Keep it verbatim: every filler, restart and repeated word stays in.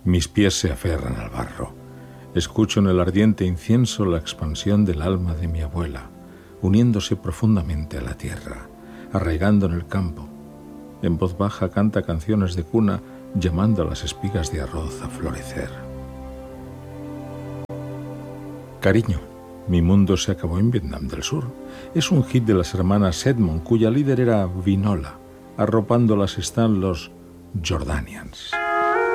Mis pies se aferran al barro. Escucho en el ardiente incienso la expansión del alma de mi abuela, uniéndose profundamente a la tierra, arraigando en el campo. En voz baja canta canciones de cuna, llamando a las espigas de arroz a florecer. Cariño, mi mundo se acabó en Vietnam del Sur. Es un hit de las hermanas Edmond, cuya líder era Vinola. Arropándolas están los Jordanians.